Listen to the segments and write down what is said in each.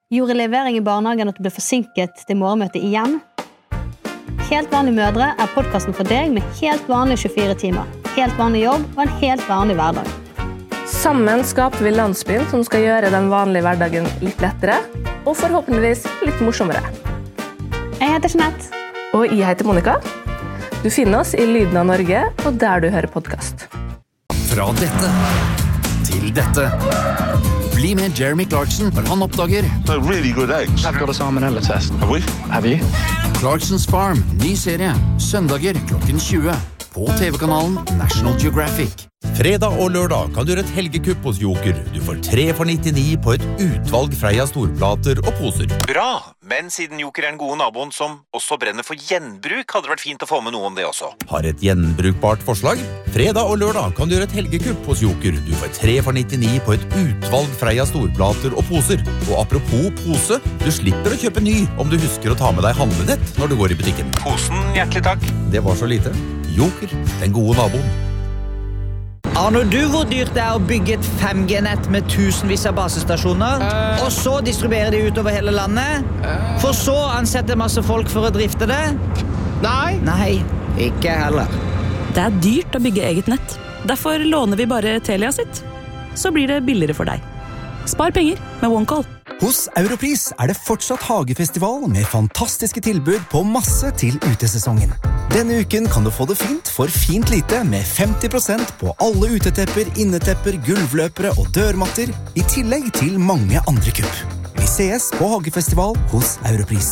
Gjorde levering I barnehagen at du ble forsinket til morgenmøtet igjen? Helt vanlige mødre podcasten for deg med helt vanlige 24 timer, helt vanlig jobb og en helt vanlig hverdag. Sammen skaper vi landsbyen som skal gjøre den vanlige hverdagen litt lettere, og forhåpentligvis litt morsommere. Jeg heter Jeanette. Og jeg heter Monica. Du finner oss I Lyden av Norge, og der du hører podcast. Fra dette til dette. Bli med Jeremy Clarkson når han oppdager They're really good eggs. I've got a salmonella test. Have we? Have you? Clarksons Farm, ny serie, søndager klokken 20 på TV-kanalen National Geographic. Fredag og lørdag kan du gjøre et helgekupp hos Joker. Du får 3 for 99 på et utvalg Freia storplater og poser. Bra, men siden Joker den gode naboen som også brenner for gjenbruk, hadde det vært fint å få med noe om det også. Har et gjenbrukbart forslag? Fredag og lørdag kan du gjøre et helgekupp hos Joker. Du får 3 for 99 på et utvalg Freia storplater og poser. Og apropos pose, du slipper å kjøpe ny om du husker å ta med deg handlenett når du går I butikken. Posen, hjertelig takk. Det var så lite. Joker, den gode naboen. Aner du hvor dyrt det å bygge et 5G-nett med tusenvis av basestasjoner, og så distribuere de utover hele landet, for så ansette masse folk for å drifte det? Nei, ikke heller. Det dyrt å bygge eget nett. Derfor låner vi bare Telia sitt. Så blir det billigere for deg. Spar penger med OneCall. Hos Europris det fortsatt hagefestival med fantastiske tilbud på masse til utesesongen. Denne uken kan du få det fint for fint lite med 50% på alle utetepper, innetepper, gulvløpere og dørmatter, I tillegg til mange andre kupp. Vi ses på hagefestival hos Europris.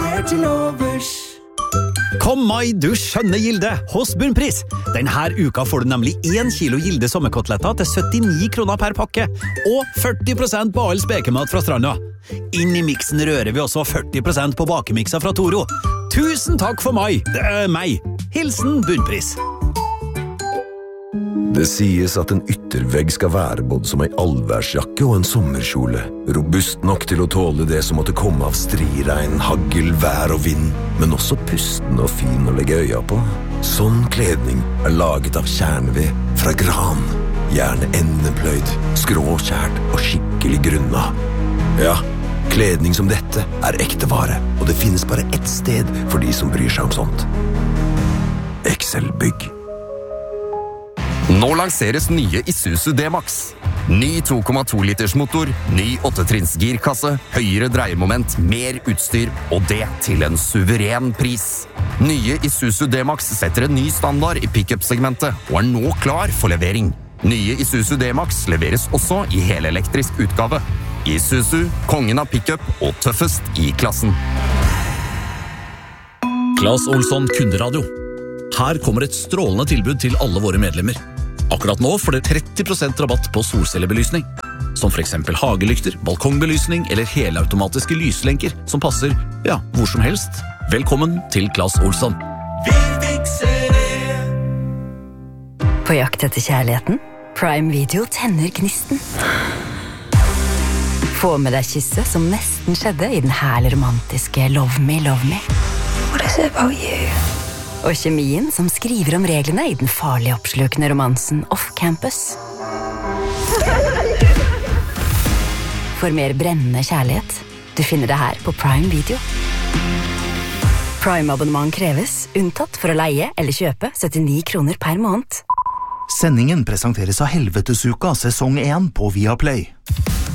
Kom mai, du skjønne Gilde, hos Bunnpris. Denne uka får du nemlig 1 kilo Gilde sommerkoteletter til 79 kroner per pakke, og 40% på all spekemat fra stranda. Inn I miksen rører vi også 40% på bakemikser fra Toro. Tusen takk for mai, det meg. Hilsen Bunnpris. Det sies at en yttervegg skal være både som en allværsjakke og en sommerkjole. Robust nok til å tåle det som måtte komme av striregn, hagl, vær og vind, men også pusten og fin å legge øya på. Sånn kledning laget av kjerneved fra gran. Gjerne endepløyd, skråkjært og skikkelig grunna. Ja, kledning som dette ekte vare, og det finnes bare ett sted for de som bryr seg om sånt. Excel Bygg. Nå lanseres nye Isuzu D-Max. Ny 2,2 liters motor, ny 8-trinns girkasse, høyere dreiemoment, mer utstyr, og det til en suveren pris. Nye Isuzu D-Max setter en ny standard I pick-up-segmentet, og nå klar for levering. Nye Isuzu D-Max leveres også I helelektrisk utgave. Isuzu, kongen av pick-up og tøffest I klassen. Claes Olsson Kunderadio. Her kommer et strålende tilbud til alle våre medlemmer. Akkurat nå får dere 30% rabatt på solcellebelysning, som for eksempel hagelykter, balkongbelysning eller helautomatiske lyslenker som passer, ja, hvor som helst. Velkommen til Claes Olsson. Vi fikser det! På jakt etter kjærligheten? Prime Video tenner gnisten. Få med deg kysset som nesten skjedde I den herlig romantiske Love Me, Love Me. What is it about you? Og kjemien som skriver om reglene I den farlige oppslukende romansen Off Campus. For mer brennende kjærlighet, du finner det her på Prime Video. Prime-abonnement kreves, unntatt for å leie eller kjøpe 79 kroner per måned. Sendingen presenteres av Helvetesuka sesong 1 på Viaplay.